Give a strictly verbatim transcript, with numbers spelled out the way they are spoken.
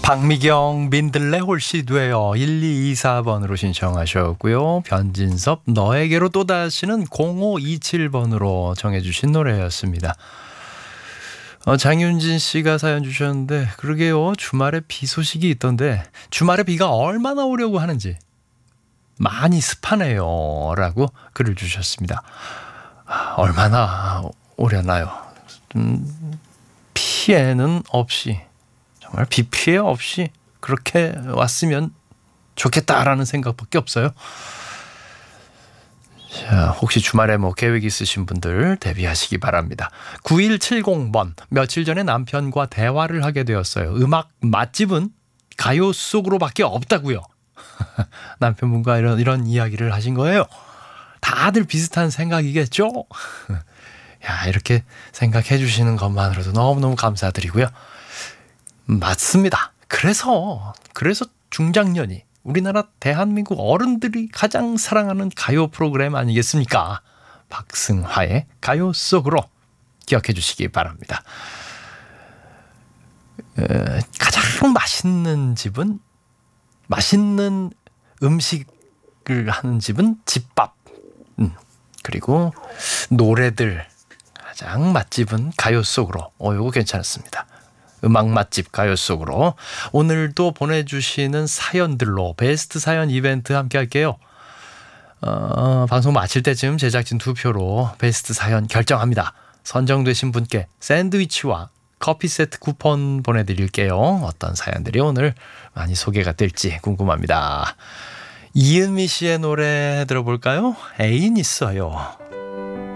박미경 민들레 홀씨 돼요 일이이사 번으로 신청하셨고요. 변진섭 너에게로 또다시는 공오이칠 번으로 정해주신 노래였습니다. 어, 장윤진 씨가 사연 주셨는데 그러게요. 주말에 비 소식이 있던데 주말에 비가 얼마나 오려고 하는지 많이 습하네요 라고 글을 주셨습니다. 아, 얼마나 오려나요? 음, 피해는 없이 정말 비 피해 없이 그렇게 왔으면 좋겠다라는 생각밖에 없어요. 자, 혹시 주말에 뭐 계획 있으신 분들 대비하시기 바랍니다. 구일칠공 번 며칠 전에 남편과 대화를 하게 되었어요. 음악 맛집은 가요 속으로밖에 없다고요. 남편분과 이런 이런 이야기를 하신 거예요. 다들 비슷한 생각이겠죠? 야, 이렇게 생각해 주시는 것만으로도 너무너무 감사드리고요. 맞습니다. 그래서 그래서 중장년이 우리나라 대한민국 어른들이 가장 사랑하는 가요 프로그램 아니겠습니까? 박승화의 가요 속으로 기억해 주시기 바랍니다. 에, 가장 맛있는 집은 맛있는 음식을 하는 집은 집밥. 음, 그리고 노래들 가장 맛집은 가요 속으로. 어, 이거 괜찮았습니다. 음악 맛집 가요 속으로 오늘도 보내주시는 사연들로 베스트 사연 이벤트 함께 할게요. 어, 방송 마칠 때쯤 제작진 투표로 베스트 사연 결정합니다. 선정되신 분께 샌드위치와 커피 세트 쿠폰 보내드릴게요. 어떤 사연들이 오늘 많이 소개가 될지 궁금합니다. 이은미 씨의 노래 들어볼까요? 애인 있어요.